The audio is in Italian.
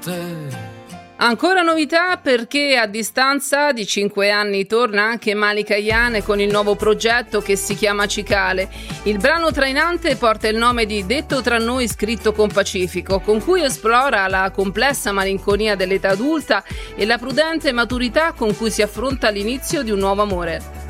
Ancora novità perché a distanza di 5 anni torna anche Malika Ayane con il nuovo progetto che si chiama Cicale. Il brano trainante porta il nome di Detto tra noi scritto con Pacifico, con cui esplora la complessa malinconia dell'età adulta e la prudente maturità con cui si affronta l'inizio di un nuovo amore.